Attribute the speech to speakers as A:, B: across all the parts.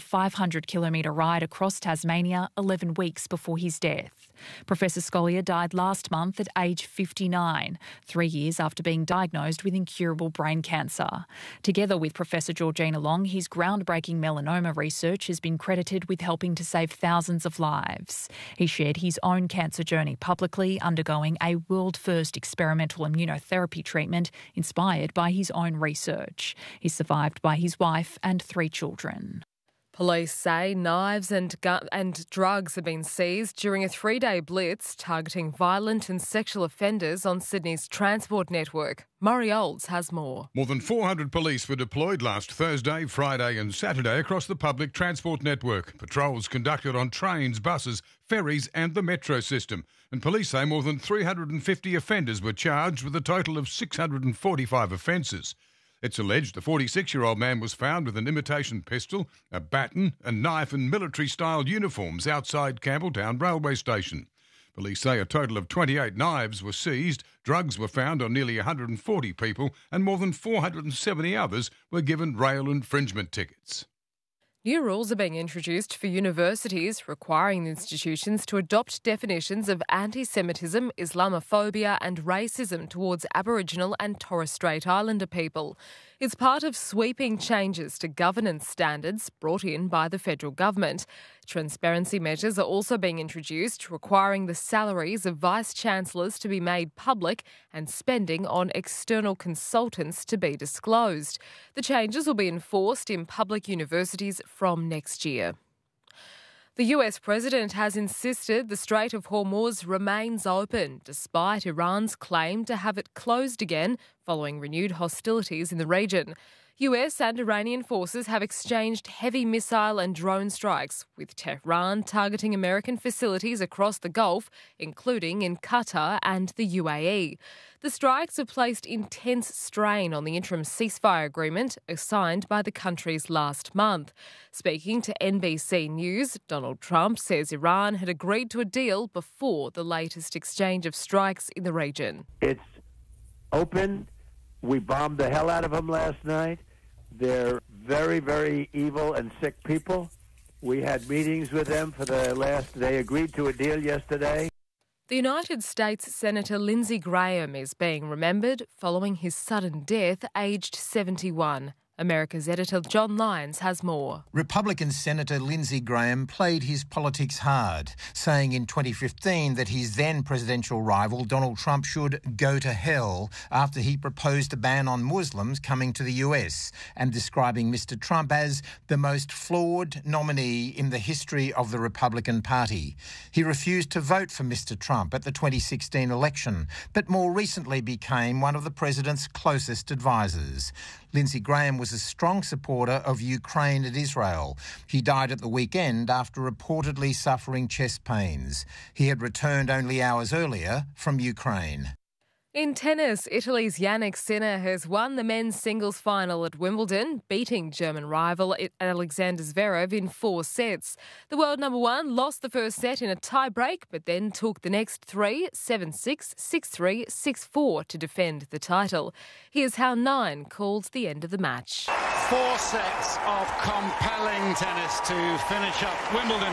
A: 500-kilometre ride across Tasmania 11 weeks before his death. Professor Scolyer died last month at age 59, 3 years after being diagnosed with incurable brain cancer. Together with Professor Georgina Long, his groundbreaking melanoma research has been credited with helping to save thousands of lives. He shared his own cancer journey publicly, undergoing a world-first experimental immunotherapy treatment inspired by his own research. He's survived by his wife and 3 children.
B: Police say knives and drugs have been seized during a 3-day blitz targeting violent and sexual offenders on Sydney's transport network. Murray Olds has more.
C: More than 400 police were deployed last Thursday, Friday and Saturday across the public transport network. Patrols conducted on trains, buses, ferries and the metro system. And police say more than 350 offenders were charged with a total of 645 offences. It's alleged the 46-year-old man was found with an imitation pistol, a baton, a knife and military-style uniforms outside Campbelltown railway station. Police say a total of 28 knives were seized, drugs were found on nearly 140 people and more than 470 others were given rail infringement tickets.
B: New rules are being introduced for universities requiring institutions to adopt definitions of anti-Semitism, Islamophobia and racism towards Aboriginal and Torres Strait Islander people. It's part of sweeping changes to governance standards brought in by the federal government. Transparency measures are also being introduced, requiring the salaries of vice-chancellors to be made public and spending on external consultants to be disclosed. The changes will be enforced in public universities from next year. The US president has insisted the Strait of Hormuz remains open, despite Iran's claim to have it closed again following renewed hostilities in the region. US and Iranian forces have exchanged heavy missile and drone strikes, with Tehran targeting American facilities across the Gulf, including in Qatar and the UAE. The strikes have placed intense strain on the interim ceasefire agreement signed by the countries last month. Speaking to NBC News, Donald Trump says Iran had agreed to a deal before the latest exchange of strikes in the region.
D: It's open. We bombed the hell out of them last night. They're very, very evil and sick people. We had meetings with them they agreed to a deal yesterday.
B: The United States Senator Lindsey Graham is being remembered following his sudden death, aged 71. America's editor John Lyons has more.
E: Republican Senator Lindsey Graham played his politics hard, saying in 2015 that his then presidential rival Donald Trump should go to hell after he proposed a ban on Muslims coming to the US, and describing Mr. Trump as the most flawed nominee in the history of the Republican Party. He refused to vote for Mr. Trump at the 2016 election, but more recently became one of the president's closest advisors. Lindsey Graham was a strong supporter of Ukraine and Israel. He died at the weekend after reportedly suffering chest pains. He had returned only hours earlier from Ukraine.
B: In tennis, Italy's Jannik Sinner has won the men's singles final at Wimbledon, beating German rival Alexander Zverev in 4 sets. The world number one lost the first set in a tie-break, but then took the next 3, 7-6, 6-3, 6-4 to defend the title. Here's how 9 called the end of the match.
F: 4 sets of compelling tennis to finish up Wimbledon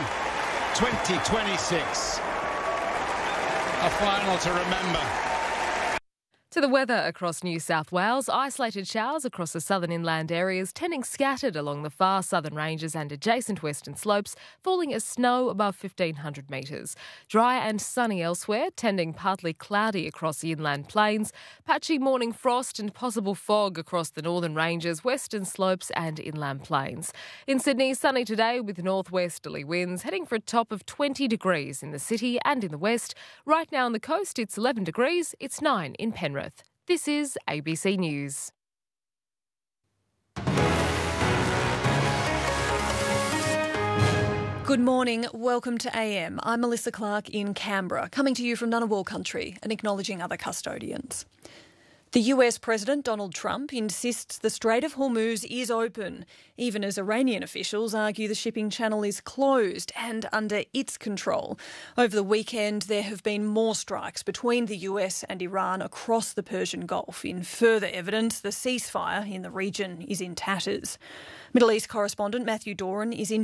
F: 2026. A final to remember.
B: To the weather across New South Wales, isolated showers across the southern inland areas, tending scattered along the far southern ranges and adjacent western slopes, falling as snow above 1,500 metres. Dry and sunny elsewhere, tending partly cloudy across the inland plains. Patchy morning frost and possible fog across the northern ranges, western slopes and inland plains. In Sydney, sunny today with northwesterly winds, heading for a top of 20 degrees in the city and in the west. Right now on the coast, it's 11 degrees, it's 9 in Penrith. This is ABC News.
G: Good morning, welcome to AM. I'm Melissa Clark in Canberra, coming to you from Ngunnawal country and acknowledging other custodians. The US President Donald Trump insists the Strait of Hormuz is open, even as Iranian officials argue the shipping channel is closed and under its control. Over the weekend, there have been more strikes between the US and Iran across the Persian Gulf. In further evidence, the ceasefire in the region is in tatters. Middle East correspondent Matthew Doran is in